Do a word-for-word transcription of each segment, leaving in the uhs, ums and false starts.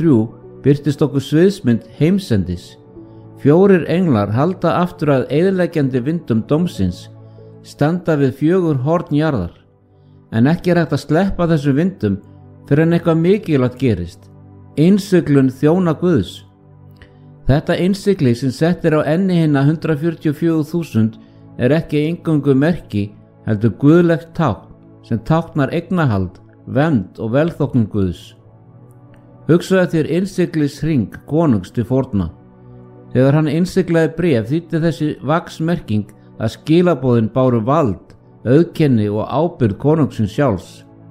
þrjú birtist okkur sviðsmynd heimsendis. Fjórir englar halda aftur að eyðileggjandi vindum dómsins, standa við fjögur horn jarðar, en ekki er hægt að sleppa þessu vindum fyrir en eitthvað mikilvægt gerist. Innsiglun þjóna Guðs. Þetta innsigli sem settir á enni hinna hundrað fjörutíu og fjögur þúsund er ekki eingöngu merki, heldur guðlegt tákn sem táknar eignarhald, vernd og velþóknun Guðs. Hugsaðu þér innsiglis hring konungs til forna. Þegar hann innsiglaði bréf þýddi þessi vaxmerking að skilaboðin báru vald, auðkenni og ábyrgð konungsins sjálfs.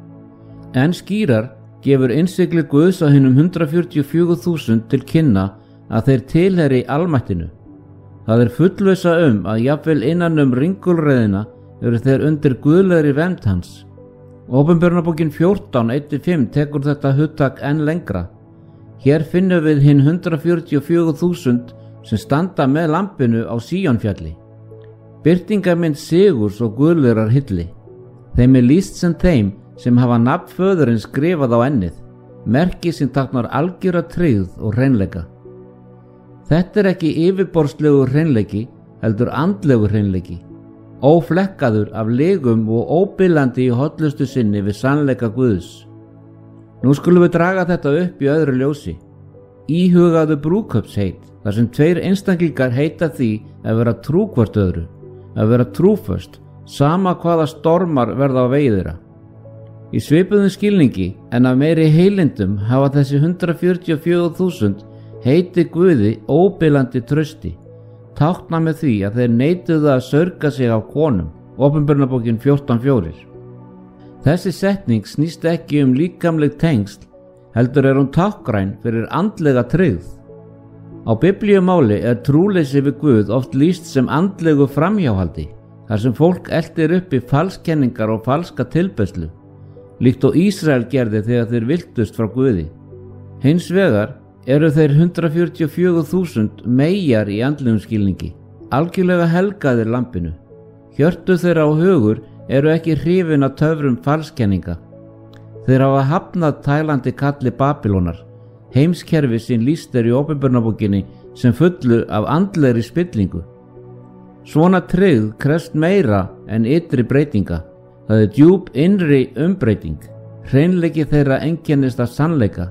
En skýrar gefur innsigli Guðs á hinum hundrað fjörutíu og fjögur þúsund til kynna að þeir tilheyri almættinu. Það er fullvissa um að jafnvel innan um ringulreiðina eru þeir undir guðlegri vernd hans. Ópenbarunarbókin fjórtán eitt til fimm tekur þetta hugtak enn lengra. Hér finnum við hinn hundrað fjörutíu og fjögur þúsund sem standa með lampinu á Síónfjalli. Birtingarmynd sigurs og guðlegrar hylli. Þeim er lýst sem þeim sem hafa nafn föðurinn skrifað á ennið, merki sem táknar algjöra tryggð og hreinleika. Þetta er ekki yfirborðslegur hreinleiki, heldur andlegur hreinleiki, óflekkaður af legum og óbillandi í hollustu sinni við sannleika Guðs. Nú skulum við draga þetta upp í öðru ljósi. Íhugaðu brúðkaupsheit, þar sem tveir einstaklingar heita því að vera trú hvort öðru, að vera trúföst, sama hvaða stormar verða á vegi þeirra. Í svipuðum skilningi en af meiri heilindum hafa þessi hundrað fjörutíu og fjögur þúsund heiti Guði óbillandi trausti, tákna með því að þeir neituðu að saurga sig á konum. Ópenbarunarbókin fjórtán fjögur. Þessi setning snýst ekki um líkamleg tengsl, heldur er hún tákgræn fyrir andlega tryggð. Á biblíumáli er trúleysi við Guð oft lýst sem andlegu framhjáhaldi, þar sem fólk eltir uppi falskenningar og falska tilbeiðslu, líkt og Ísrael gerði þegar þeir viltust frá Guði. Hins vegar eru þeir hundrað fjörutíu og fjögur þúsund meyjar í andlegum skilningi, algjörlega helgaðir lampinu. Hjörtu þeirra á hugur eru ekki hrifin af töfrum falskenninga. Þeir hafa hafnað tælandi kalli Babylónar, heimskerfi sem lýst er í Ópenbarunarbókinni sem fullu af andlegri spillingu. Svona tryggð krefst meira en ytri breytinga. Það er djúp innri umbreyting. Hreinleiki þeirra einkennist af sannleika.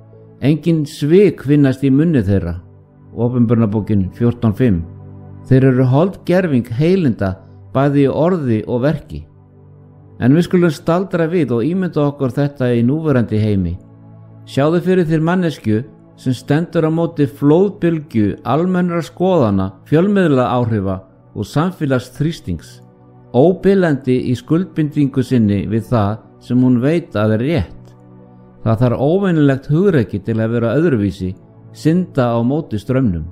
Engin svik finnast í munni þeirra. Ópenbarunarbókin fjórtán fimm. Þeir eru holdgerving heilinda bæði í orði og verki. En við skulum staldra við og ímynda okkur þetta í núverandi heimi. Sjáðu fyrir þér manneskju sem stendur á móti flóðbylgju almennra skoðana, fjölmiðla áhrifa og samfélags þrýstings, óbillandi í skuldbindingu sinni við það sem hún veit að er rétt. Það þarf óvenjulegt hugrekki til að vera öðruvísi, synda á móti straumnum.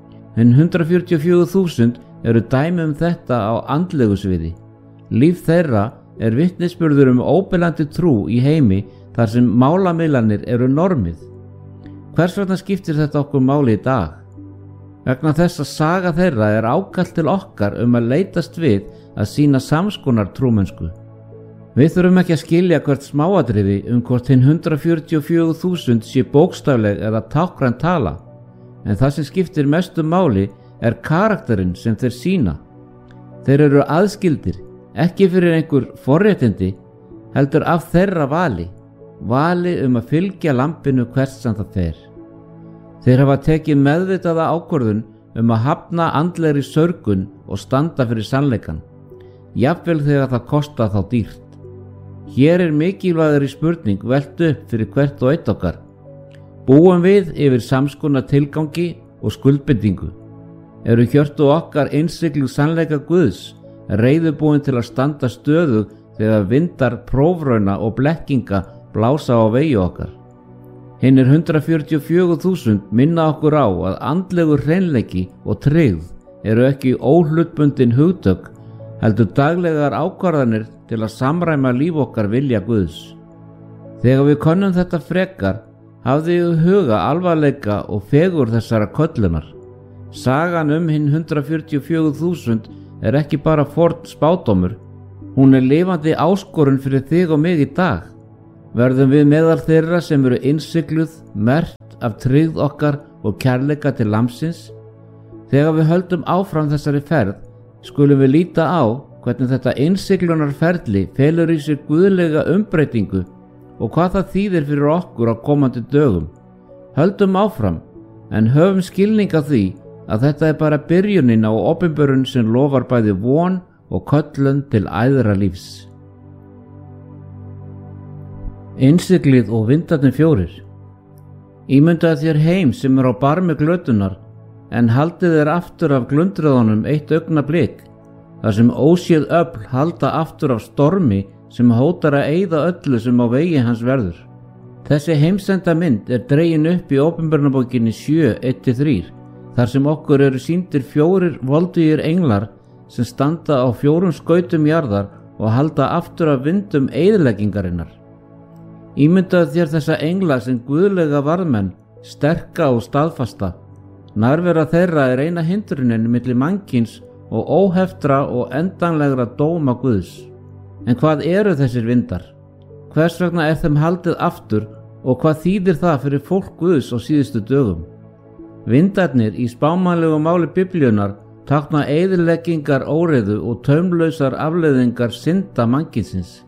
En hundrað fjörutíu og fjögur þúsund eru dæmi um þetta á andlegu sviði. Líf þeirra er vitnisburður um óbillandi trú í heimi þar sem málamiðlanir eru normið. Hvers vegna skiptir þetta okkur máli í dag? Vegna þess að saga þeirra er ákall til okkar um að leitast við að sýna samskonar trúmennsku. Við þurfum ekki að skilja hvert smáatriði um hvort hinn hundrað fjörutíu og fjögur þúsund sé bókstafleg eða tákgræn tala, en það sem skiptir mestu máli er karakterinn sem þeir sýna. Þeir eru aðskildir, ekki fyrir einhver forréttindi, heldur af þeirra vali. Vali um að fylgja lampinu hvert sem það fer. Þeir hafa tekið meðvitaða ákvörðun um að hafna andlegri sörgun og standa fyrir sannleikan, jafnvel þegar það kostar þá dýrt. Hér er mikilvægari spurning velt upp fyrir hvert og eitt okkar. Búum við yfir samskonar tilgangi og skuldbindingu? Eru hjörtu okkar innsiglu sannleika Guðs, reiðubúin til að standa stöðug þegar vindar prófrauna og blekkinga blása á vegi okkar? Hinnir hundrað fjörutíu og fjögur þúsund minna okkur á að andlegur hreinleiki og tryggð eru ekki óhlutbundin hugtök, heldur daglegar ákvarðanir til að samræma líf okkar vilja Guðs. Þegar við könnum þetta frekar, hafði í huga alvarleika og fegur þessara köllunar. Sagan um hinn hundrað fjörutíu og fjögur þúsund er ekki bara forn spádómur, hún er lifandi áskorun fyrir þig og mig í dag. Verðum við meðal þeirra sem eru innsigluð, merkt af tryggð okkar og kærleika til Lambsins. Þegar við höldum áfram þessari ferð skulum við líta á hvernig þetta innsiglunarferli felur í sér guðlega umbreytingu og hvað það þýðir fyrir okkur á komandi dögum. Höldum áfram, en höfum skilning á því að þetta er bara byrjunin á opinberun sem lofar bæði von og köllun til æðra lífs. Innsiglið og vindarnir fjórir. Ímyndaðu þér heim sem er á barmi glötunar, en haldið þér aftur af glundröðunum eitt augnablik, þar sem óséð öfl halda aftur af stormi sem hótar að eyða öllu sem á vegi hans verður. Þessi heimsenda mynd er dregin upp í Opinberunarbókinni sjö, eitt til þrjú, þar sem okkur eru sýndir fjórir voldugir englar sem standa á fjórum skautum jarðar og halda aftur af vindum eyðileggingarinnar. Ímyndaðu þér þessa engla sem guðlega varðmenn, sterka og staðfasta. Nærvera þeirra er eina hindrunin milli mannkins og óheftra og endanlegra dóma Guðs. En hvað eru þessir vindar? Hvers vegna er þeim haldið aftur og hvað þýðir það fyrir fólk Guðs á síðustu dögum? Vindarnir í spámannlegu máli Biblíunnar tákna eyðileggingar óreiðu og taumlausar afleiðingar synda mannkynsins.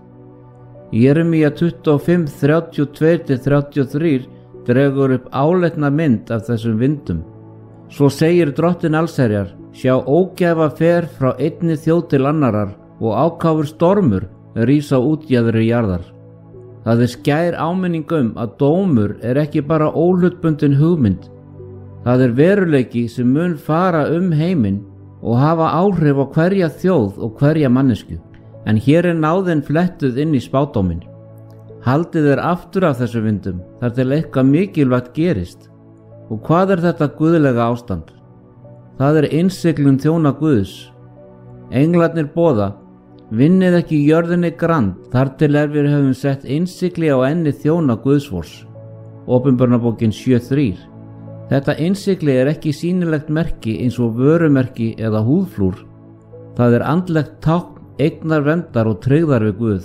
Jeremía tuttugu og fimm, þrjátíu og tvö til þrjátíu og þrjú dregur upp áleitna mynd af þessum vindum. Svo segir Drottinn allsherjar, sjá ógæfa fer frá einni þjóð til annarar og ákafur stormur rís á útjaðri jarðar. Það er skær áminning um að dómur er ekki bara óhlutbundin hugmynd. Það er veruleiki sem mun fara um heiminn og hafa áhrif á hverja þjóð og hverja mannesku. En hér er náðin flettuð inn í spádóminn. Haldið er aftur af þessu vindum þar til eitthvað mikilvægt gerist. Og hvað er þetta guðlega ástand? Það er innsiglun þjóna Guðs. Englarnir boða, vinnið ekki jörðinni grand þar til er við höfum sett innsigli á enni þjóna Guðsvors. Opinberunarbókin sjö, þrjú. Þetta innsigli er ekki sýnilegt merki eins og vörumerki eða húðflúr. Það er andlegt tákn eignar verndar og tryggðar við Guð.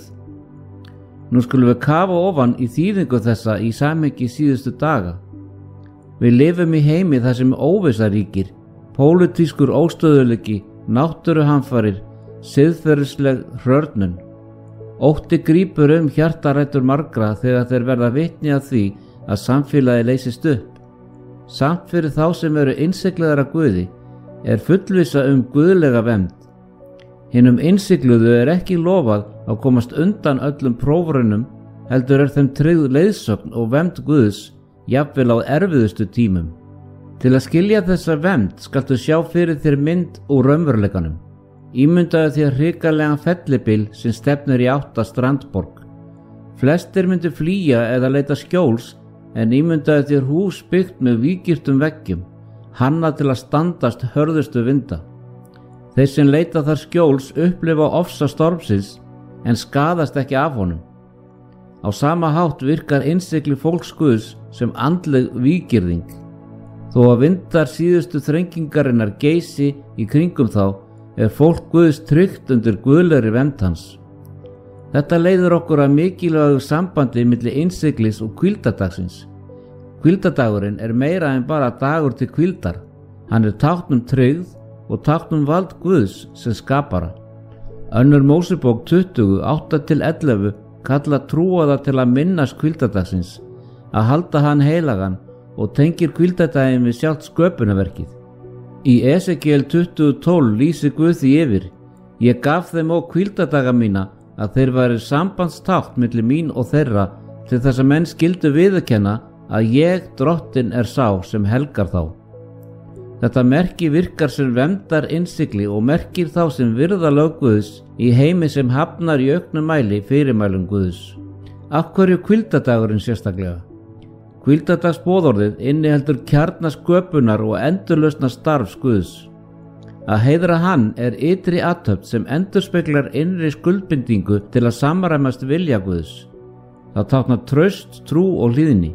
Nú skulum við kafa ofan í þýðingu þessa í samhengi síðustu daga. Við lifum í heimi þar sem óvissa ríkir, pólitískur óstöðuleiki, náttúruhamfarir, siðferðisleg hrörnun. Ótti grípur um hjartarætur margra þegar þeir verða vitni að því að samfélagi leysist upp. Samt fyrir þá sem eru innsiglaðar af Guði er fullvissa um guðlega vernd. Hinum innsigluðu er ekki lofað að komast undan öllum prófraunum, heldur er þeim tryggð leiðsögn og vernd Guðs, jafnvel á erfiðustu tímum. Til að skilja þessa vernd skaltu sjá fyrir þér mynd úr raunveruleikanum. Ímyndaðu þér hrikalegan fellibyl sem stefnir í átt að strandborg. Flestir myndu flýja eða leita skjóls, en ímyndaðu þér hús byggt með víggirtum veggjum, hannað til að standast hörðustu vinda. Þeir sem leita þar skjóls upplifa ofsa stormsins en skaðast ekki af honum. Á sama hátt virkar innsigli fólks Guðs sem andleg víggirðing. Þó að vindar síðustu þrengingarinnar geysi í kringum þá er fólk Guðs tryggt undir guðlegri vernd hans. Þetta leiðir okkur að mikilvægu sambandi milli innsiglis og hvíldardagsins. Hvíldardagurinn er meira en bara dagur til hvíldar. Hann er tákn um tryggð og tákn um vald Guðs sem skapara. Önnur Mósebók tuttugu, átta til ellefu kalla trúaða til að minnast hvíldardagsins, að halda hann heilagan og tengir hvíldardaginn við sjálft sköpunarverkið. Í Esekiel tuttugu, tólf lýsir Guð því yfir: Ég gaf þeim og hvíldardaga mína að þeir væri sambandstákn milli mín og þeirra til þess að menn skildu viðurkenna að ég, Drottinn, er sá sem helgar þá. Þetta merki virkar sem verndar innsigli og merkir þá sem virða lög Guðs í heimi sem hafnar í auknum mæli fyrirmælum Guðs. Af hverju hvíldardagurinn sérstaklega? Hvíldardagsboðorðið inniheldur kjarna sköpunar og endurlausna starfs Guðs. Að heiðra hann er ytri athöfn sem endurspeglar innri skuldbindingu til að samræmast vilja Guðs. Það táknar traust, trú og hlýðni.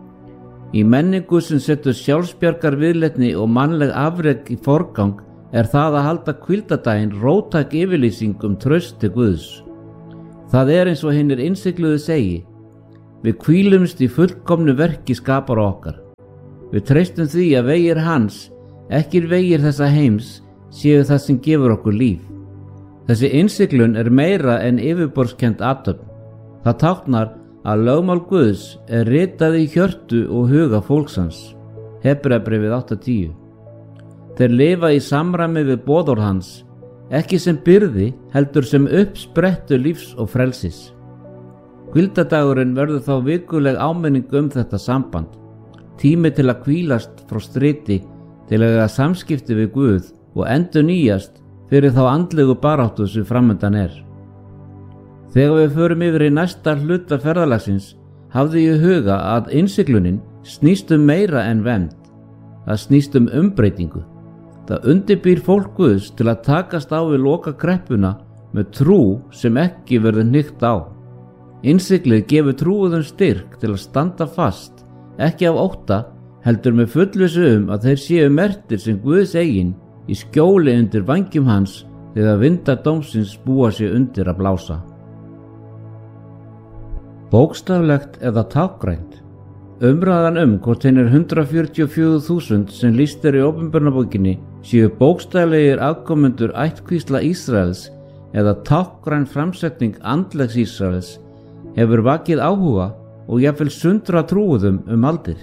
Í menningu sem setur sjálfsbjargar viðleitni og mannleg afrek í forgang er það að halda hvíldardaginn róttæk yfirlýsing um traust til Guðs. Það er eins og hinir innsigluðu segi: Við hvílumst í fullkomnu verki skapara okkar. Við treystum því að vegir hans, ekki vegir þessa heims, séu það sem gefur okkur líf. Þessi innsiglun er meira en yfirborðskennd athöfn. Það táknar að lögmál Guðs er ritað í hjörtu og huga fólksins. Hebreabréfið átta tíu. Þeir lifa í samræmi við boðorð hans, ekki sem byrði, heldur sem uppsprettu lífs og frelsis. Hvíldardagurinn verður þá vikuleg áminning um þetta samband, tími til að hvílast frá striti, til að eiga samskipti við Guð og endurnýjast fyrir þá andlegu baráttu sem framundan er. Þegar við förum yfir í næsta hluta ferðalagsins, hafði ég í huga að innsiglunin snýst um meira en vernd. Það snýst um umbreytingu. Það undirbýr fólk Guðs til að takast á við loka kreppuna með trú sem ekki verður hnykkt á. Innsiglið gefur trúuðum styrk til að standa fast, ekki af ótta, heldur með fullvissu um að þeir séu merktir sem Guðs eigin í skjóli undir vængjum hans þegar vindar dómsins búa sig undir að blása. Bókstaflegt eða tákgrænt. Umræðan um hvort hinir hundrað fjörutíu og fjögur þúsund sem lýst er í Opinberunarbókinni séu bókstaflegir afkomendur ættkvísla Ísraels eða tákgræn framsetning andlegs Ísraels hefur vakið áhuga og jafnvel sundra trúuðum um aldir.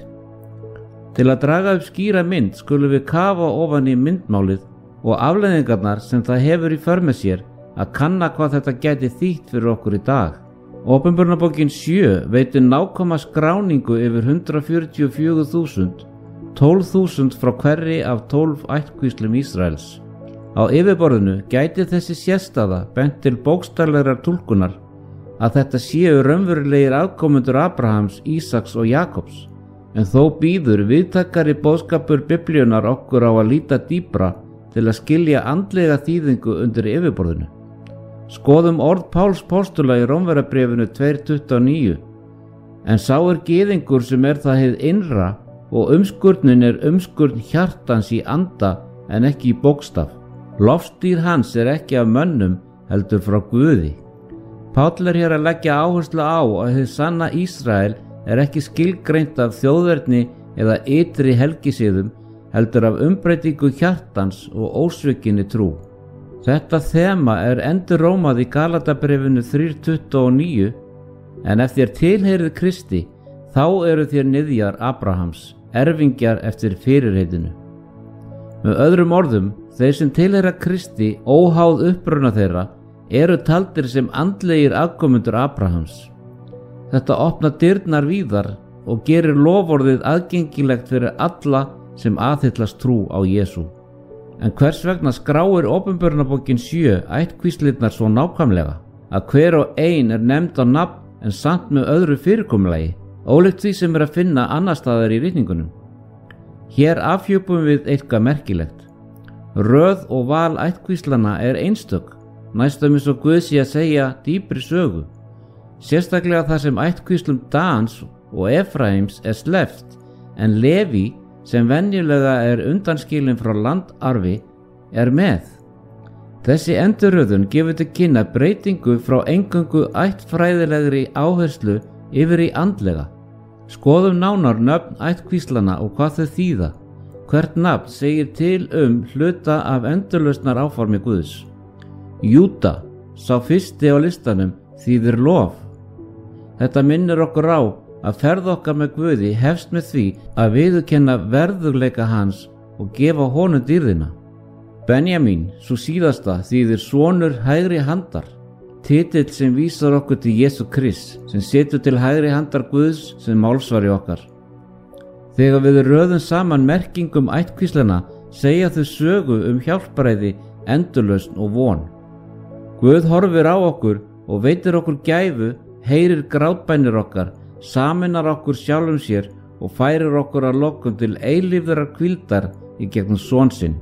Til að draga upp skýra mynd skulum við kafa ofan í myndmálið og afleiðingarnar sem það hefur í för með sér að kanna hvað þetta gæti þýtt fyrir okkur í dag. Opinberunarbókin sjö veitir nákvæma skráningu yfir hundrað fjörutíu og fjögur þúsund, tólf þúsund frá hverri af tólf ættkvíslum Ísraels. Á yfirborðinu gæti þessi sérstaða bent til bókstaflegrar túlkunar að þetta séu raunverulegir afkomendur Abrahams, Ísaks og Jakobs, en þó býður viðtakari boðskapur Biblíunnar okkur á að líta dýpra til að skilja andlega þýðingu undir yfirborðinu. Skoðum orð Páls postula í Rómverjabréfinu tvö tuttugu og níu. En sá er gyðingur sem er það hið innra og umskurnin er umskurn hjartans í anda en ekki í bókstaf. Lofsdýr hans er ekki af mönnum heldur frá Guði. Páll er hér að leggja áherslu á að hið sanna Ísrael er ekki skilgreint af þjóðverðni eða ytri helgisiðum heldur af umbreytingu hjartans og ósvikinni trú. Þetta þema er endurrómað í Galatabréfinu þrjú tuttugu og níu, en ef þér tilheyrið Kristi, þá eru þér niðjar Abrahams, erfingjar eftir fyrirheitinu. Með öðrum orðum, þeir sem tilheyra Kristi, óháð uppruna þeirra, eru taldir sem andlegir afkomendur Abrahams. Þetta opnar dyrnar víðar og gerir loforðið aðgengilegt fyrir alla sem aðhyllast trú á Jesú. En hvers vegna skráir Opinberunarbókin sjö ættkvíslirnar svo nákvæmlega að hver og ein er nefnd á nafn en samt með öðru fyrirkomulagi, ólíkt því sem er að finna annar staðar í ritningunum? Hér afhjúpum við eitthvað merkilegt. Röð og val ættkvíslana er einstök, næstum eins og Guð sé að segja dýpri sögu. Sérstaklega þar sem ættkvíslum Dans og Efraims er sleppt, en Leví, sem venjulega er undanskilin frá landarfi, er með. Þessi endurröðun gefur til kynna breytingu frá eingöngu ættfræðilegri áherslu yfir í andlega. Skoðum nánar nöfn ættkvíslana og hvað þau þýða. Hvert nafn segir til um hluta af endurlausnar áformi Guðs. Júda, sá fyrsti á listanum, þýðir lof. Þetta minnir okkur á að ferð okkar með Guði hefst með því að viðurkenna verðugleika hans og gefa honum dýrðina. Benjamín, svo síðasta, þýðir sonur hægri handar, titill sem vísar okkur til Jesú Krist, sem setur til hægri handar Guðs sem málsvari okkar. Þegar við röðum saman merkingum ættkvíslana segja þau sögu um hjálparæði, endurlausn og von. Guð horfir á okkur og veitir okkur gæfu, heyrir grátbænir okkar, saminar okkur sjálfum sér og færir okkur að lokum til eilífðrar hvíldar í gegnum son sinn.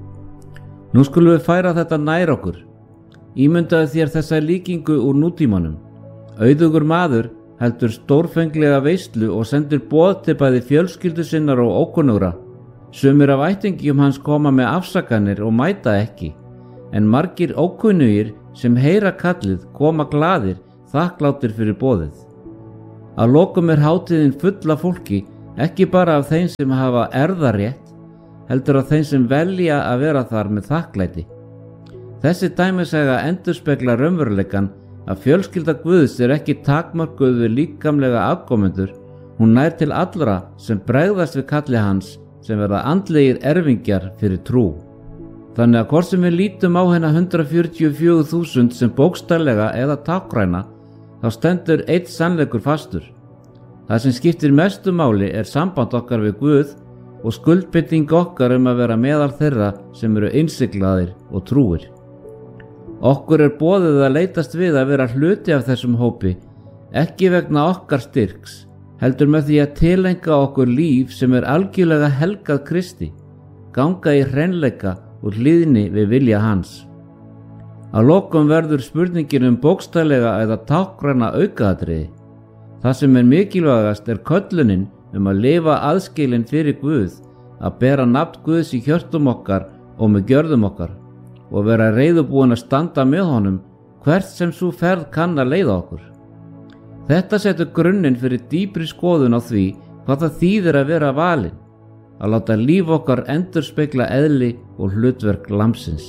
Nú skulum við færa þetta nær okkur. Ímyndaðu þér þessa líkingu úr nútímanum. Auðugur maður heldur stórfenglega veislu og sendir boð til bæði fjölskyldu sinnar og ókunnugra. Sumir af ættingjum hans koma með afsakanir og mæta ekki, en margir ókunnugir sem heyra kallið koma glaðir, þakklátir fyrir boðið. Að lokum er hátíðin full af fólki ekki bara af þeim sem hafa erfðarétt, heldur af þeim sem velja að vera þar með þakklæti. Þessi dæmisega endurspeglar raunveruleikann að fjölskylda Guðs er ekki takmörkuð við líkamlega afkomendur, hún nær til allra sem bregðast við kalli hans, sem verða andlegir erfingjar fyrir trú. Þannig að hvort sem við lítum á hérna hundrað fjörutíu og fjögur þúsund sem bókstaflega eða táknræna, þá stendur einn sannleikur fastur. Það sem skiptir mestu máli er samband okkar við Guð og skuldbinding okkar um að vera meðal þeirra sem eru innsiglaðir og trúir. Okkur er boðið að leitast við að vera hluti af þessum hópi, ekki vegna okkar styrks, heldur með því að tilenga okkur líf sem er algjörlega helgað Kristi, ganga í hreinleika og hlýðni við vilja hans. Að lokum verður spurningin um bókstaflega eða táknræna aukaatriði. Það sem er mikilvægast er köllunin um að lifa aðskilin fyrir Guð, að bera nafn Guðs í hjörtum okkar og með gjörðum okkar og vera reiðubúin að standa með honum hvert sem sú ferð kann að leiða okkur. Þetta setur grunninn fyrir dýpri skoðun á því hvað það þýðir að vera valinn, að láta líf okkar endurspegla eðli og hlutverk lambsins.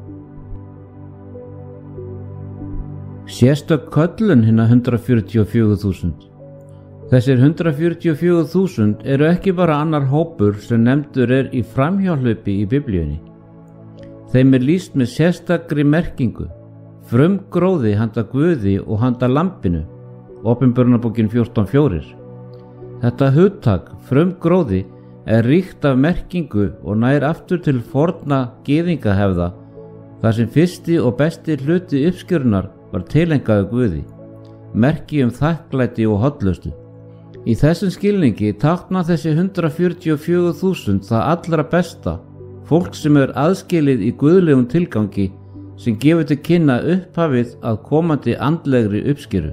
Sérstök köllun hinna hundrað fjörutíu og fjögur þúsund. Þessir hundrað fjörutíu og fjögur þúsund eru ekki bara annar hópur sem nefndur er í framhjáhlaupi í Biblíunni. Þeim er lýst með sérstakri merkingu, frumgróði handa Guði og handa lambinu, Opinberunarbókin fjórtán fjórir. Þetta hugtak, frumgróði, er ríkt af merkingu og nær aftur til forna gyðingahefða, þar sem fyrsti og besti hluti uppskjörunar var tilengaður Guði, merki um þakklæti og hollustu. Í þessum skilningi tákna þessi hundrað fjörutíu og fjögur þúsund það allra besta, fólk sem er aðskilið í guðlegum tilgangi sem gefur til kynna upphafið að komandi andlegri uppskeru.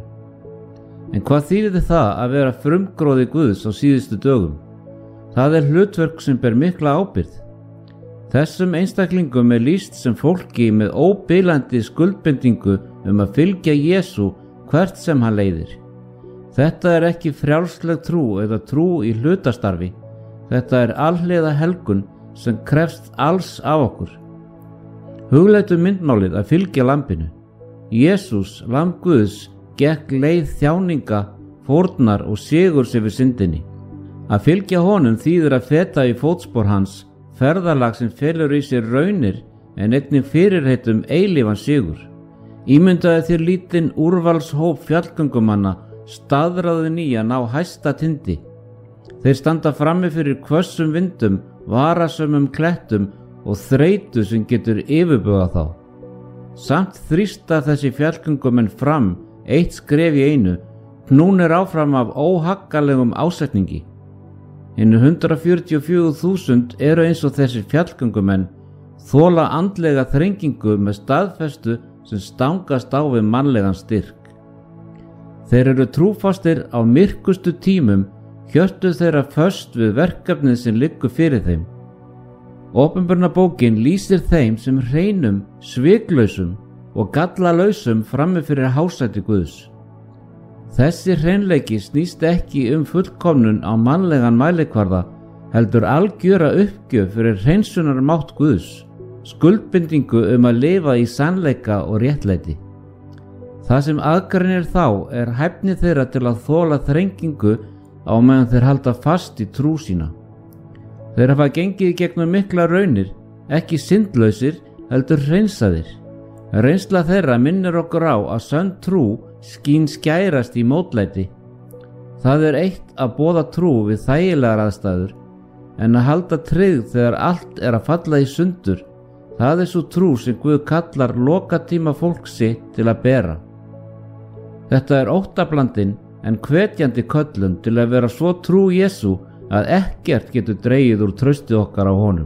En hvað þýðir það að vera frumgróði Guðs á síðustu dögum? Það er hlutverk sem ber mikla ábyrgð. Þessum einstaklingum er lýst sem fólki með óbilandi skuldbindingu um að fylgja Jesú hvert sem hann leiðir. Þetta er ekki frjálsleg trú eða trú í hlutastarfi. Þetta er alhliða helgun sem krefst alls af okkur. Hugleitum myndmálið að fylgja lambinu. Jesús, lamb Guðs, gekk leið þjáninga, fórnar og sigurs yfir syndinni. Að fylgja honum þýðir að feta í fótspor hans, ferðalag sem felur í sér raunir en einnig fyrirheitum eilífan sigur. Ímyndaði þér lítinn úrvalshóp fjallgöngumanna staðráðin í að ná hæsta tindi. Þeir standa frammi fyrir hvössum vindum, varasömmum klettum og þreytu sem getur yfirbugað þá. Samt þrýsta þessi fjallgöngumenn fram, eitt skref í einu, knúnir áfram af óhaggalegum ásetningi. Hinnu hundrað fjörutíu og fjögur þúsund eru eins og þessir fjallgöngumenn, þola andlega þrengingu með staðfestu sem stangast á við mannlegan styrk. Þeir eru trúfastir á myrkustu tímum, hjörtu þeirra föst við verkefnið sem liggur fyrir þeim. Opinberunarbókin lýsir þeim sem hreinum, sviklausum og gallalausum frammi fyrir hásæti Guðs. Þessi hreinleiki snýst ekki um fullkomnun á mannlegan mælikvarða, heldur algjöra uppgjöf fyrir hreinsunar mátt Guðs, skuldbindingu um að lifa í sannleika og réttlæti. Það sem aðgreinir þá er hæfni þeirra til að þola þrengingu á meðan þeir halda fast í trú sína. Þeir hafa gengið gegnum mikla raunir, ekki syndlausir, heldur hreinsaðir. Reynsla þeirra minnir okkur á að sönn trú skín skærast í mótlæti. Það er eitt að boða trú við þægilegar aðstæður, en að halda tryggð þegar allt er að falla í sundur, það er svo trú sem Guð kallar lokatíma fólksi til að bera. Þetta er óttablandin en hvetjandi köllun til að vera svo trú Jesú að ekkert getur dregið úr trausti okkar á honum.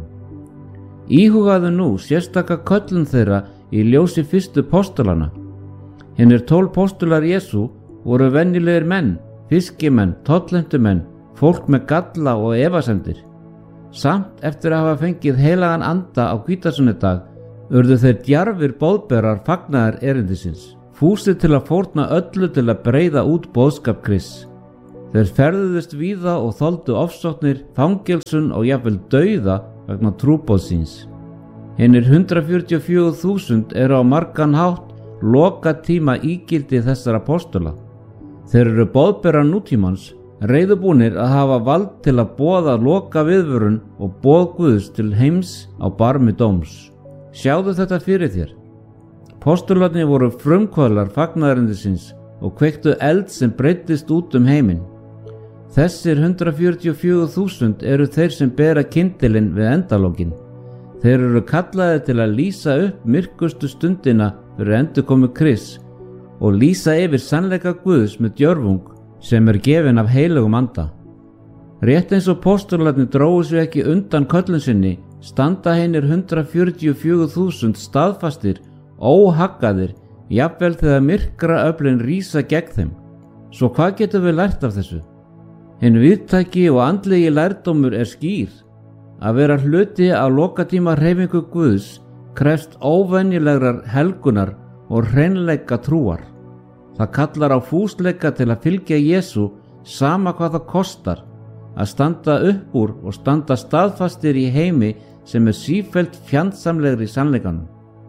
Íhugaðu nú sérstaka köllun þeirra í ljósi fyrstu postulana. Hinnir tólf postular Jesú voru venjulegir menn, fiskimenn, tollendumenn, fólk með galla og efasemdir. Samt eftir að hafa fengið heilagan anda á hvítasunnudag urðu þeir djarfir boðberar fagnaðar erindisins, fúsir til að fórna öllu til að breiða út boðskap Krists. Þeir ferðuðust víða og þoldu ofsóknir, fangelsun og jafnvel dauða vegna trúboðs síns. Hinir hundrað fjörutíu og fjögur þúsund eru á margan hátt loka tíma ígildi þessara apóstola. Þeir eru boðberar nútímans, reiðubúnir að hafa vald til að boða loka viðvörun og boð Guðs til heims á barmi dóms. Sjáðu þetta fyrir þér. Apóstolarnir voru frumkvöðlar fagnaðarindisins og kveiktu eld sem breiddist út um heiminn. Þessir hundrað fjörutíu og fjögur þúsund eru þeir sem bera kyndilinn við endalókin. Þeir eru kallaðir til að lýsa upp myrkustu stundina fyrir endurkomu Krists og lýsa yfir sannleika Guðs með djörfung sem er gefin af heilugum anda. Rétt eins og apóstolarnir drógu sig ekki undan köllun sinni, standa hinir hundrað fjörutíu og fjögur þúsund staðfastir, óhaggaðir, jafnvel þegar myrkra öflin rísa gegn þeim. Svo hvað getum við lært af þessu? Hinn víðtæki og andlegi lærdómur er skýr. Að vera hluti af lokatíma hreyfingu Guðs krefst óvenjulegrar helgunar og hreinleika trúar. Það kallar á fúsleika til að fylgja Jesú sama hvað það kostar, að standa upp úr og standa staðfastir í heimi sem er sífellt fjandsamlegri sannleikanum.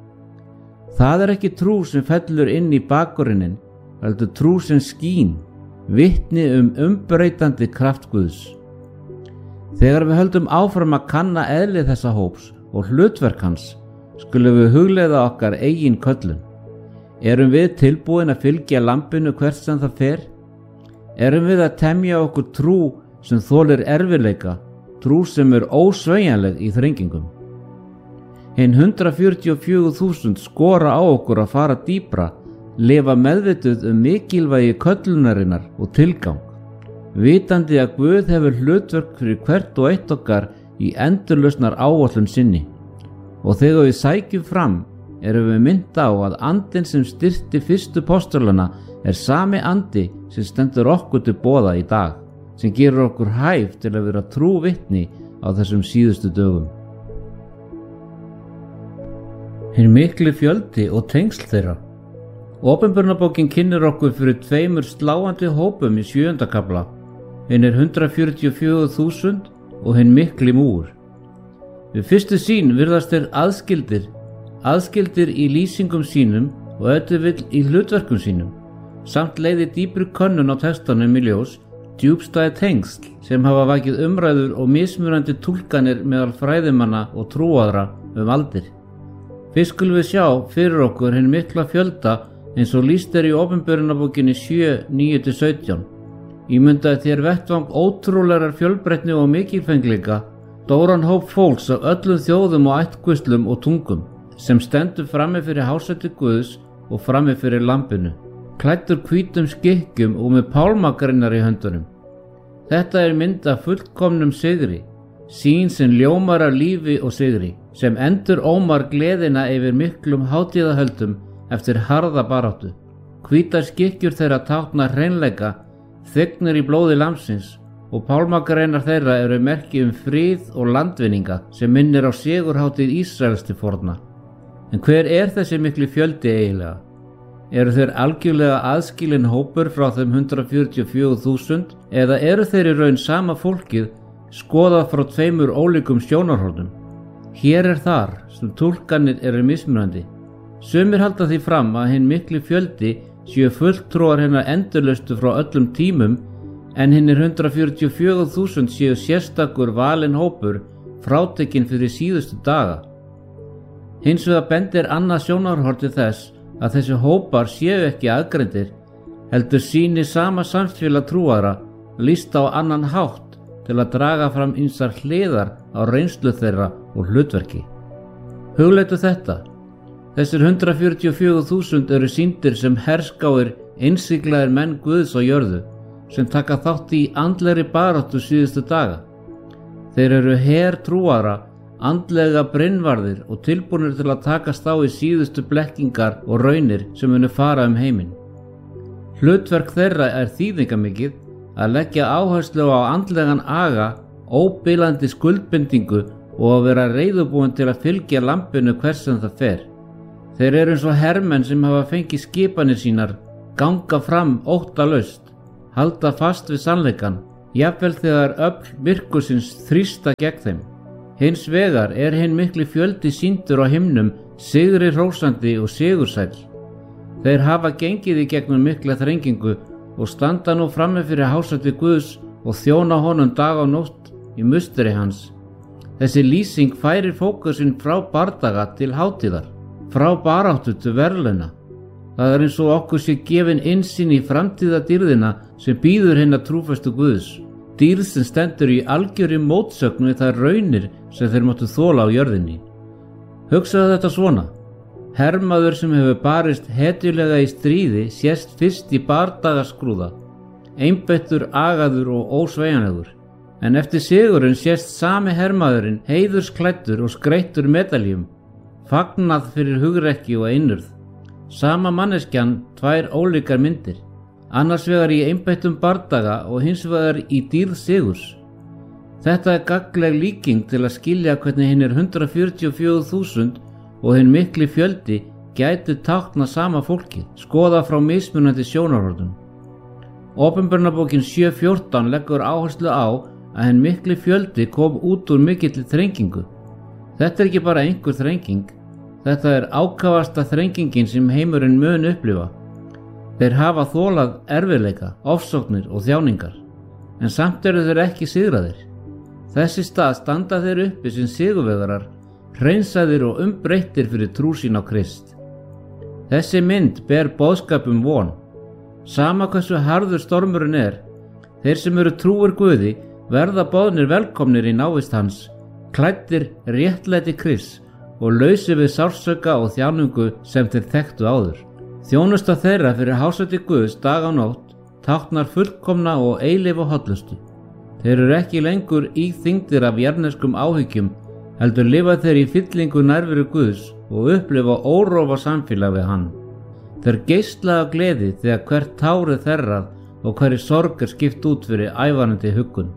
Það er ekki trú sem fellur inn í bakgrunnin, heldur trú sem skín, vitni um umbreytandi kraft Guðs. Þegar við höldum áfram að kanna eðli þessa hóps og hlutverk hans, skulum við hugleiða okkar eigin köllun. Erum við tilbúin að fylgja lambinu hvert sem það fer? Erum við að temja okkur trú sem þolir erfiðleika, trú sem er ósveigjanleg í þrengingum? Hinn hundrað fjörutíu og fjögur þúsund skora á okkur að fara dýpra, lifa meðvituð um mikilvægi köllunarinnar og tilgang, vitandi að Guð hefur hlutverk fyrir hvert og eitt okkar í endurlausnar áætlun sinni. Og þegar við sækjum fram, erum við mynd á að andinn sem styrkti fyrstu apóstolana er sami andi sem stendur okkur til boða í dag, sem gerir okkur hæf til að vera trú vitni á þessum síðustu dögum. Hinn mikli fjöldi og tengsl þeirra. Opinberunarbókin kynnir okkur fyrir tveimur sláandi hópum í sjöunda kafla, hinir hundrað fjörutíu og fjögur þúsund og hinn mikli múgur. Við fyrstu sýn virðast þeir aðskildir, aðskildir í lýsingum sínum og auðvitað í hlutverkum sínum, samt leiði dýpri könnun á textanum í ljós, djúpstæð tengsl sem hafa vakið umræður og mismunandi túlkanir meðal fræðimanna og trúaðra um aldir. Fyrst skulum við sjá fyrir okkur hinn mikla fjölda eins og lýst er í opinberunarbókinni sjö, níu til sautján. Ímyndaði þér vettvang ótrúlegar fjölbreytni og mikilfengleika, stóran hóp fólks af öllum þjóðum og ættkvíslum og tungum, sem stendur frammi fyrir hásæti Guðs og frammi fyrir lambinu, klæddur hvítum skikkjum og með pálmagreinar í höndunum. Þetta er mynd af fullkomnum sigri, sýn sem ljómar af lífi og sigri, sem endur ómar gleðina yfir miklum hátíðahöldum eftir harða baráttu. Hvítar skikkjur þeirra tákna hreinleika, þygnir í blóði lambsins, og pálmagreinar þeirra eru merki um frið og landvinninga sem minnir á sigurhátíð Ísraels til forna. En hver er þessi mikli fjöldi eiginlega? Eru þeir algjörlega aðskilinn hópur frá þeim hundrað fjörutíu og fjögur þúsund eða eru þeir í raun sama fólkið skoðað frá tveimur ólíkum sjónarhornum? Hér er þar sem túlkanir eru mismunandi. Sumir halda því fram að hinn mikli fjöldi séu fulltrúar hinnar endurlaustu frá öllum tímum en hinnir hundrað fjörutíu og fjögur þúsund séu sérstakur valinn hópur frátekinn fyrir síðustu daga. Hins vegar bendir annað sjónarhorn til þess að þessi hópar séu ekki aðgreindir, heldur sýni sama samfélag trúara lýst á annan hátt til að draga fram ýmsar hliðar á reynslu þeirra og hlutverki. Hugleitu þetta. Þessir hundrað fjörutíu og fjögur þúsund eru sýndir sem herskáir, innsiglaðir menn Guðs á jörðu, sem taka þátt í andlegri baráttu síðustu daga. Þeir eru her trúara, andlega brinnvarðir og tilbúnir til að takast á í síðustu blekkingar og raunir sem munu fara um heiminn. Hlutverk þeirra er þýðingamikið að leggja áherslu á andlegan aga, óbilandi skuldbindingu og að vera reiðubúin til að fylgja lambinu hvers sem það fer. Þeir eru eins og hermenn sem hafa fengið skipanir sínar, ganga fram óttalaust, halda fast við sannleikann, jafnvel þegar öfl myrkursins þrýsta gegn þeim. Hins vegar er hinn mikli fjöldi sýndur á himnum, sigri hrósandi og sigursæll. Þeir hafa gengið í gegnum mikla þrengingu og standa nú frammi fyrir hásæti Guðs og þjóna honum dag og nótt í musteri hans. Þessi lýsing færir fókusinn frá bardaga til hátíðar, frá baráttu til verðlauna. Það er eins og okkur sé gefin innsýn í framtíðadýrðina sem bíður hinna trúföstu Guðs, dýrð sem stendur í algjörri mótsögn við þær raunir sem þeir máttu þola á jörðinni. Hugsaðu þetta svona: hermaður sem hefur barist hetjulega í stríði sést fyrst í bardagaskrúða, einbeittur, agaður og ósveigjanlegur. En eftir sigurinn sést sami hermaðurinn heiðursklæddur og skreyttur medaljum, fagnað fyrir hugrekki og einurð. Sama manneskjan, tvær ólíkar myndir, annars vegar í einbeittum bardaga og hins vegar í dýrð sigurs. Þetta er gagnleg líking til að skilja hvernig hinnir hundrað fjörutíu og fjögur þúsund og hinn mikli fjöldi gætu tákna sama fólki, skoða frá mismunandi sjónarhornum. Opinberunarbókin sjö fjórtán leggur áherslu á að hinn mikli fjöldi kom út úr mikilli þrengingu. Þetta er ekki bara einhver þrenging, þetta er ákafasta þrengingin sem heimurinn mun upplifa. Þeir hafa þolað erfiðleika, ofsóknir og þjáningar, en samt eru þeir ekki sigraðir. Þessi stað standa þeir uppi sem sigurvegarar, hreinsaðir og umbreyttir fyrir trú sín á Krist. Þessi mynd ber boðskap um von. Sama hversu harður stormurinn er, þeir sem eru trúir Guði verða boðnir velkomnir í návist hans, klæddir réttlæti Krists og lausir við sársauka og þjáningu sem þeir þekktu áður. Þjónusta þeirra fyrir hásæti Guðs dag og nótt táknar fullkomna og eilífa hollustu. Þeir eru ekki lengur íþyngdir af jarðneskum áhyggjum, heldur lifa þeir í fyllingu nærveru Guðs og upplifa órofa samfélag við hann. Þeir geisla af gleði þegar hvert tár er þerrað og hverri sorg er skipt út fyrir ævarandi huggun.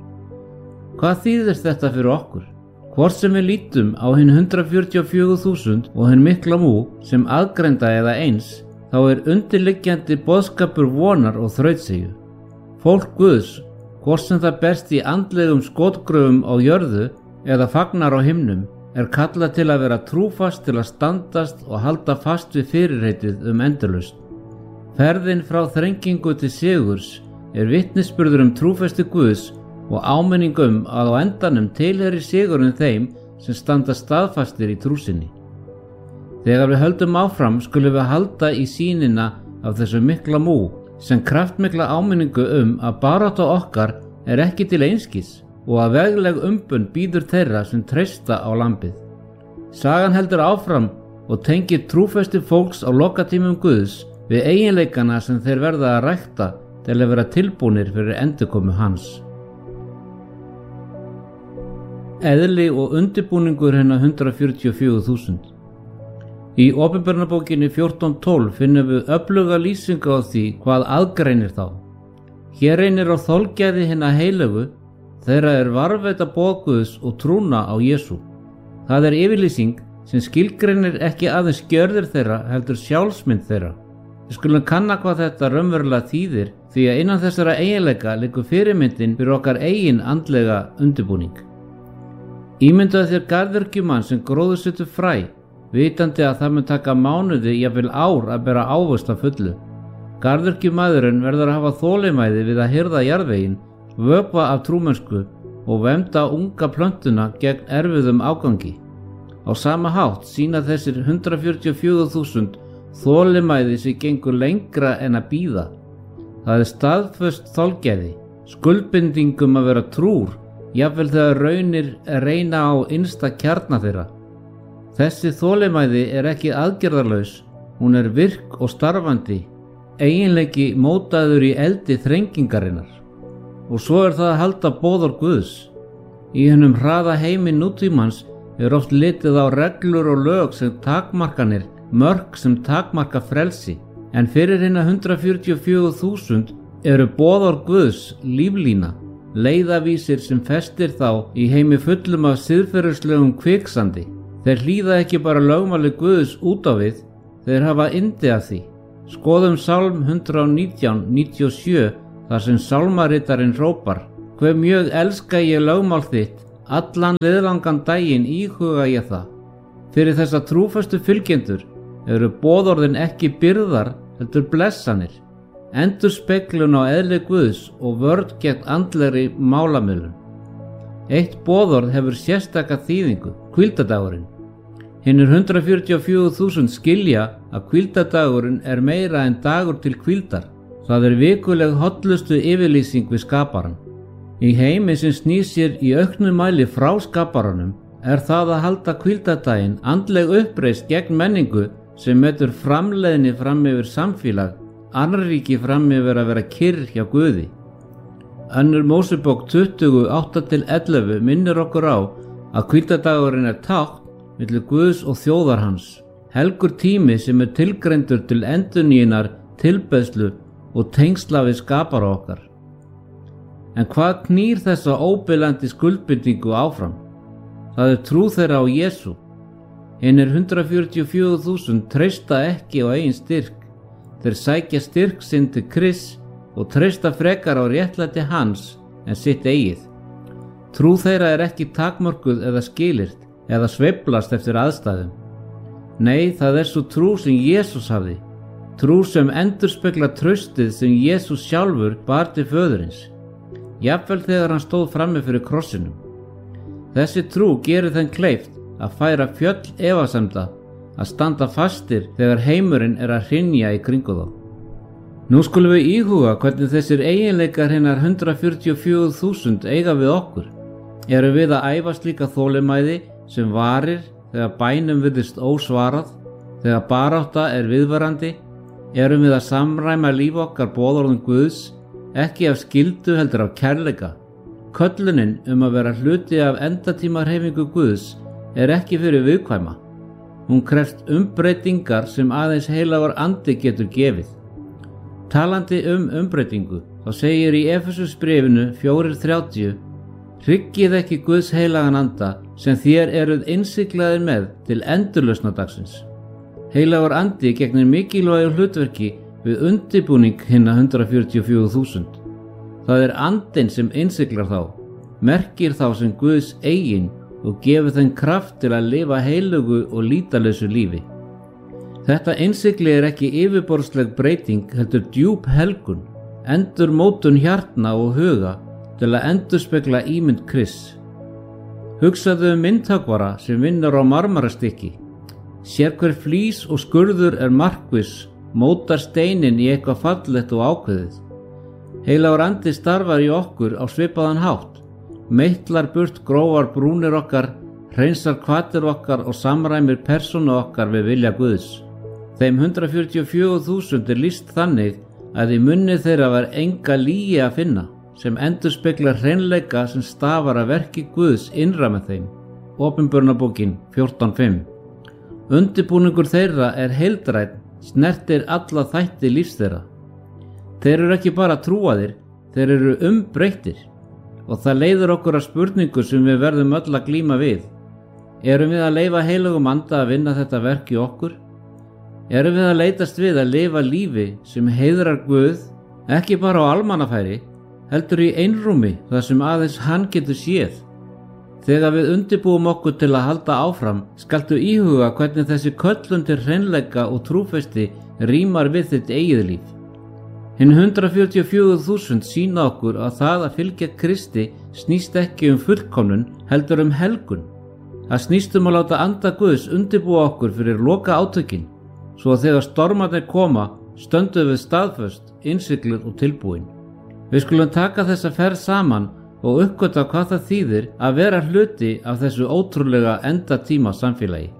Hvað þýðir þetta fyrir okkur? Hvort sem við lítum á hinn hundrað fjörutíu og fjögur þúsund og hinn mikla mú sem aðgreinda eða eins, þá er undirliggjandi boðskapur vonar og þrautseigju. Fólk Guðs, hvort sem það berst í andlegum skotgröfum á jörðu eða fagnar á himnum, er kallað til að vera trúfast til að standast og halda fast við fyrirheitið um endurlausn. Ferðin frá þrengingu til sigurs er vitnisburður um trúfesti Guðs og áminning um að á endanum tilheyri sigurinn þeim sem standa staðfastir í trú sinni. Þegar við höldum áfram skulum við halda í sýnina af þessu mikla mú sem kraftmikla áminningu um að barátta okkar er ekki til einskis og að vegleg umbun bíður þeirra sem treysta á lambið. Sagan heldur áfram og tengir trúfesti fólks á lokatímum Guðs við eiginleikana sem þeir verða að rækta til að vera tilbúnir fyrir endurkomu hans. Eðli og undirbúningur hennar hundrað fjörutíu og fjögur þúsund. Í Opinberunarbókinni fjórtán tólf finnum við öfluga lýsingu á því hvað aðgreinir þá. Hér reynir á þolgæði hinna heilögu þeirra er varðveita boð Guðs og trúna á Jesú. Það er yfirlýsing sem skilgreinir ekki aðeins gjörðir þeirra heldur sjálfsmynd þeirra. Við skulum kanna hvað þetta raunverulega þýðir því að innan þessara eiginleika liggur fyrirmyndin fyrir okkar eigin andlega undirbúning. Ímyndaðu þér garðyrkjumann sem gróðursetur fræ, vitandi að það mun taka mánuði, jafnvel ár að bera ávöxt að fullu. Garðyrkjumaðurinn verður að hafa þolinmæði við að hirða jarðveginn, vökva af trúmennsku og vernda unga plöntuna gegn erfiðum ágangi. Á sama hátt sýna þessir hundrað fjörutíu og fjögur þúsund þolinmæði sem gengur lengra en að bíða. Það er staðföst þolgæði, skuldbindingum að vera trúr, jafnvel þegar raunir reyna á innsta kjarna þeirra. Þessi þolinmæði er ekki aðgerðarlaus, hún er virk og starfandi, eiginleiki mótaður í eldi þrengingarinnar. Og svo er það að halda boðorð Guðs. Í hennum hraða heimi nútímans er oft litið á reglur og lög sem takmarkanir, mörk sem takmarka frelsi, en fyrir hinna hundrað fjörutíu og fjögur þúsund eru boðorð Guðs líflína, leiðavísir sem festir þá í heimi fullum af siðferðislegum kviksandi. Þeir hlýða ekki bara lögmáli Guðs út á við, þeir hafa yndi af því. Skoðum Sálm hundrað og nítján, níutíu og sjö, þar sem sálmaritarinn hrópar: hve mjög elska ég lögmál þitt, allan liðlangan daginn íhuga ég það. Fyrir þessa trúföstu fylgjendur eru boðorðin ekki byrðar heldur blessanir, endurspeglun á eðli Guðs og vörn gegn andlegri málamiðlun. Eitt boðorð hefur sérstaka þýðingu, hvíldardagurinn. Hinnir hundrað fjörutíu og fjögur þúsund skilja að hvíldardagurinn er meira en dagur til hvíldar. Það er vikuleg hollustu yfirlýsing við skaparann. Í heimi sem snýr sér í auknum mæli frá skaparanum er það að halda hvíldardaginn andleg uppreist gegn menningu sem metur framleiðni fram yfir samfélag, annríki fram yfir að vera kyrr hjá Guði. Önnur Mósebók tuttugu, átta til ellefu minnir okkur á að hvíldardagurinn er tákn milli Guðs og þjóðar hans, helgur tími sem er tilgreindur til endurnýjunar, tilbeiðslu og tengsla við skapara okkar. En hvað knýr þessa óbilandi skuldbindingu áfram? Það er trú þeirra á Jesú. Hinnir hundrað fjörutíu og fjögur þúsund treysta ekki á eigin styrk. Þeir sækja styrk sinn til Krists og treysta frekar á réttlæti hans en sitt eigið. Trú þeirra er ekki takmörkuð eða skilyrt eða sveiflast eftir aðstæðum. Nei, það er svo trú sem Jesús hafði, trú sem endurspeglar traustið sem Jesús sjálfur bar til föðurins, jafnvel þegar hann stóð frammi fyrir krossinum. Þessi trú gerir þeim kleift að færa fjöll efasemda, að standa fastir þegar heimurinn er að hrynja í kringu þá. Nú skulum við íhuga hvernig þessir eiginleikar hinnar hundrað fjörutíu og fjögur þúsund eiga við okkur. Erum við að æfa slíka þolinmæði sem varir þegar bænum virðist ósvarað, þegar barátta er viðvarandi? Erum við að samræma líf okkar boðorðum Guðs, ekki af skyldu heldur af kærleika? Köllunin um að vera hluti af endatímahreyfingu Guðs er ekki fyrir viðkvæma. Hún krefst umbreytingar sem aðeins heilagur andi getur gefið. Talandi um umbreytingu, þá segir í Efesusbréfinu fjögur þrjátíu: hryggið ekki Guðs heilagan anda sem þér eruð innsiglaðir með til endurlausnadagsins. Heilagur andi gegnir mikilvægu hlutverki við undirbúning hinna hundrað fjörutíu og fjögur þúsund. Það er andinn sem innsiglar þá, merkir þá sem Guðs eigin og gefur þeim kraft til að lifa heilugu og lítalausu lífi. Þetta innsigli er ekki yfirborðsleg breyting heldur djúp helgun, endurmótun hjartna og huga til að endurspegla ímynd Krists. Hugsaðu um myndhöggvara sem vinnur á marmarastykki. Sérhver flís og skurður er markviss, mótar steinin í eitthvað fallegt og ákveðið. Heilagur andi starfar í okkur á svipaðan hátt, meitlar burt grófar brúnir okkar, hreinsar hvatir okkar og samræmir persónu okkar við vilja Guðs. Þeim hundrað fjörutíu og fjögur þúsund er lýst þannig að í munni þeirra var enga lygi að finna, sem endurspeglar hreinleika sem stafar að verki Guðs innra með þeim. Opinberunarbókin fjórtán fimm. Undirbúningur þeirra er heildrænn, snertir alla þætti lífs þeirra. Þeir eru ekki bara trúaðir, þeir eru umbreyttir. Og það leiðir okkur að spurningu sem við verðum öll að glíma við. Erum við að leyfa heilugum anda að vinna þetta verk í okkur? Erum við að leitast við að lifa lífi sem heiðrar Guð, ekki bara á almannafæri, heldur í einrúmi þar sem aðeins hann getur séð? Þegar við undirbúum okkur til að halda áfram, skaltu íhuga hvernig þessi köllun til hreinleika og trúfesti rímar við þitt eigið líf. Hinn hundrað fjörutíu og fjögur þúsund sýna okkur að það að fylgja Kristi snýst ekki um fullkomnun heldur um helgun. Það snýst um að láta anda Guðs undirbúa okkur fyrir loka átökin, svo að þegar stormarnir koma stöndum við staðföst, innsigluð og tilbúin. Við skulum taka þessa ferð saman og uppgöta hvað það þýðir að vera hluti af þessu ótrúlega endatíma samfélagi.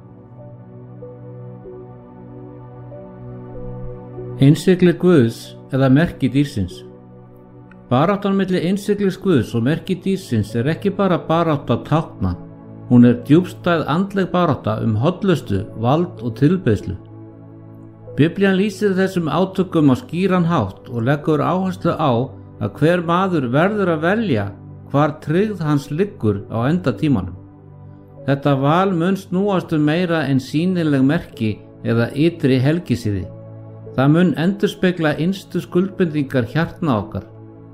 Innsigli Guðs eða merki dýrsins. Baráttan milli innsiglis Guðs og merki dýrsins er ekki bara barátta tákna, hún er djúpstæð andleg barátta um hollustu, vald og tilbeiðslu. Biblían lýsir þessum átökum á skýran hátt og leggur áherslu á að hver maður verður að velja hvar tryggð hans liggur á endatímanum. Þetta val mun snúast um meira en sýnileg merki eða ytri helgisiði. Það mun endurspegla innstu skuldbindingar hjartna okkar,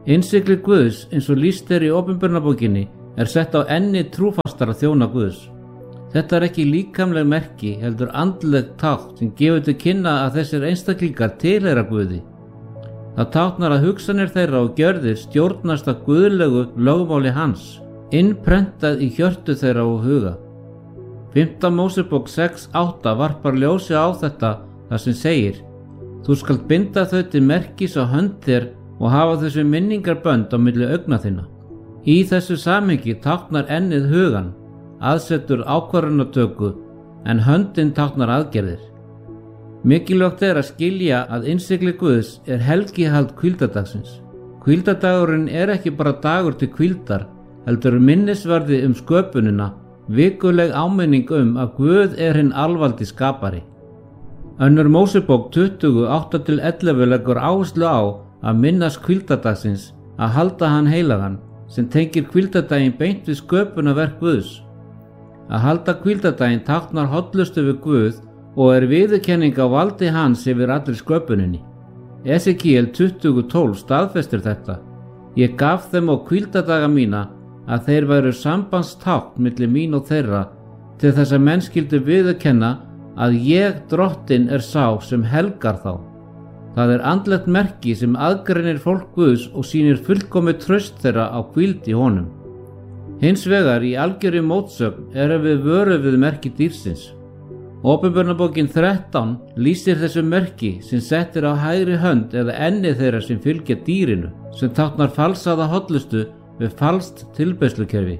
Innsigli Guðs eins og lýst er í Opinberunarbókinni er sett á enni trúfastara þjóna Guðs. Þetta er ekki líkamleg merki heldur andleg tákn sem gefur til kynna að þessir einstaklingar tilheyra Guði. Það táknar að hugsanir þeirra og gjörðir stjórnast af guðlegu lögmáli hans, innprentað í hjörtu þeirra og huga. Fimmta Mósebók sex átta varpar ljósi á þetta þar sem segir: Þú skalt binda þau til merkis á hönd þér og hafa þessu minningarbönd á milli augna þinna. Í þessu samhengi táknar ennið hugan, aðsetur ákvarðanatöku, en höndin táknar aðgerðir. Mikilvægt er að skilja að innsigli Guðs er helgihald hvíldardagsins. Hvíldardagurinn er ekki bara dagur til hvíldar, heldur minnisvarði um sköpunina, vikuleg áminning um að Guð er hinn alvaldi skapari. Önnur Mósebók tuttugu átta til ellefu leggur áherslu á að minnast hvíldardagsins, að halda hann heilagan, sem tengir hvíldardaginn beint við sköpunarverk Guðs. Að halda hvíldardaginn táknar hollustu við Guð og er viðurkenning á valdi hans yfir allri sköpuninni. Esekiel tuttugu tólf staðfestir þetta: Ég gaf þeim á hvíldardaga mína að þeir væru sambandstákn milli mín og þeirra, til þess að menn skyldu viðurkenna að ég Drottinn er sá sem helgar þá. Það er andlegt merki sem aðgreinir fólk Guðs og sýnir fullkomið traust þeirra á hvíld í honum. Hins vegar í algjörri mótsögn erum við vöruð við merki dýrsins. Opinberunarbókin þrettán lýsir þessu merki sem settir á hægri hönd eða enni þeirra sem fylgja dýrinu, sem táknar falsaða hollustu við falskt tilbeiðslukerfi.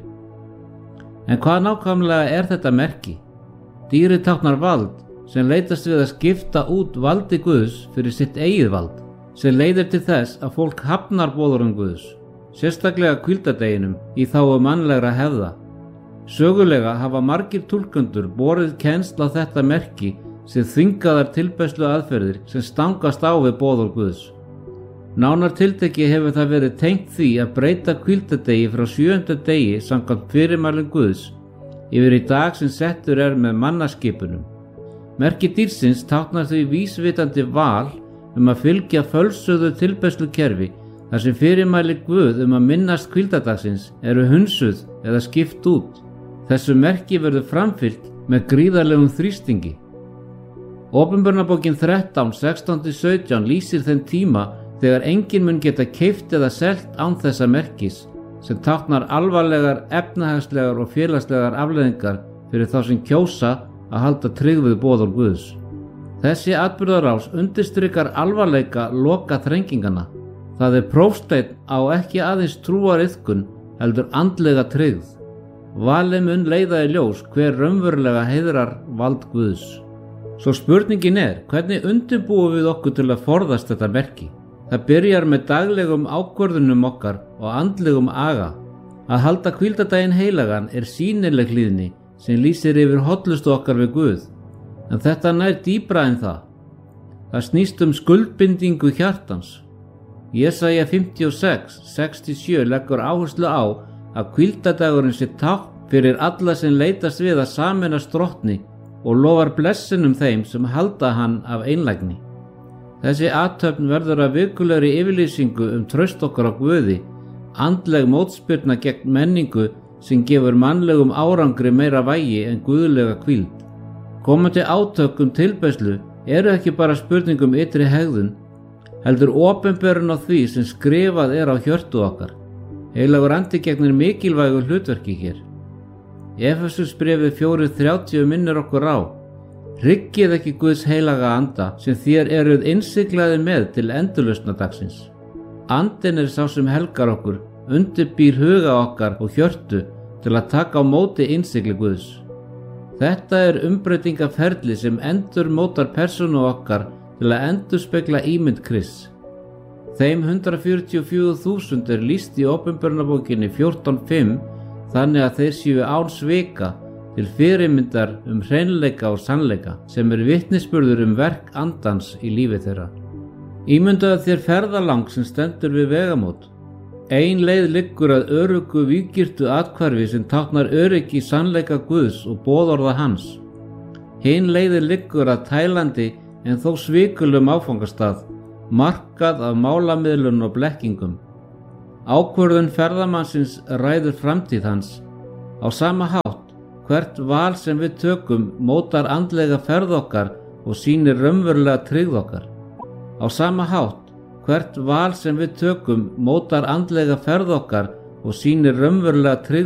En hvað nákvæmlega er þetta merki? Dýrið táknar vald, sem leitast við að skipta út valdi Guðs fyrir sitt eigið vald, sem leiðir til þess að fólk hafnar boðorðum Guðs, sérstaklega hvíldardeginum í þágu mannlegra hefða. Sögulega hafa margir túlkendur borið kennsl á þetta merki sem þvingaðar tilbeiðslu aðferðir sem stangast á við boðorð Guðs. Nánar tilteki hefur það verið tengt því að breyta hvíldardegi frá sjöunda degi samkvæmt fyrirmælum Guðs yfir í dag sem settur er með mannaskipunum. Merki dýrsins táknar því vísvitandi val um að fylgja fölsuðu tilbeiðslukerfi þar sem fyrirmæli Guð um að minnast hvíldardagsins eru hunsuð eða skipt út. Þessu merki verður framfylgt með gríðarlegum þrýstingi. Opinberunarbókin þrettán sextán til sautján lýsir þeim tíma þegar enginn mun geta keypt eða selt án þessa merkis, sem táknar alvarlegar efnahagslegar og félagslegar afleiðingar fyrir þá sem kjósa að halda tryggð við boðorð Guðs. Þessi atburðarás undirstrikar alvarleika loka þrengingana. Það er prófsteinn á ekki aðeins trúariðkun heldur andlega tryggð. Valið mun leiða í ljós hver raunverulega heiðrar vald Guðs. Svo spurningin er, hvernig undirbúum við okkur til að forðast þetta merki? Það byrjar með daglegum ákvörðunum okkar og andlegum aga. Að halda hvíldardaginn heilagan er sýnileg hlýðni sem lýsir yfir hollustu okkar við Guð. En þetta nær dýpra en það. Það snýst um skuldbindingu hjartans. Jesaja fimmtíu og sex sex til sjö leggur áherslu á að hvíldardagurinn sé tákn fyrir alla sem leitast við að sameinast Drottni og lofar blessunum þeim sem halda hann af einlægni. Þessi athöfn verður að vikulegri yfirlýsingu um traust okkar á Guði, andleg mótspyrna gegn menningu sem gefur mannlegum árangri meira vægi en guðlega hvíld. Komandi átök um tilbeiðslu eru ekki bara spurning um ytri hegðun, heldur opinberun á því sem skrifað er á hjörtu okkar. Heilagur andi gegnir mikilvægu hlutverki hér. Efesusbréfið fjórir þrjátíu minnir okkur á: Hryggið ekki Guðs heilaga anda sem þér eruð innsiglaðir með til endurlausnadagsins. Andinn er sá sem helgar okkur, undirbýr huga okkar og hjörtu til að taka á móti innsigli Guðs. Þetta er umbreytingaferli sem endur mótar persónu okkar til að endurspegla ímynd Krists. Þeim hundrað fjörutíu og fjögur þúsund er lýst í Opinberunarbókinni fjórtán fimm þannig að þeir séu án svika til fyrirmyndar um hreinleika og sannleika sem er vitnisburður um verk andans í lífi þeirra. Ímyndaðu þér ferðalang sem stendur við vegamót. Ein leið liggur að öruggu víggirtu athvarfi sem táknar öryggi sannleika Guðs og boðorða hans. Hin leiðin liggur að tælandi en þó svikulum áfangastað, markað af málamiðlun og blekkingum. Ákvörðun ferðamannsins ræður framtíð hans. Á sama hátt, hvert val sem við tökum mótar andlega ferð okkar og sýnir raunverulega tryggð okkar. Á sama hátt, hvert val sem við tökum mótar andlega ferð okkar og sýnir raunverulega tryggð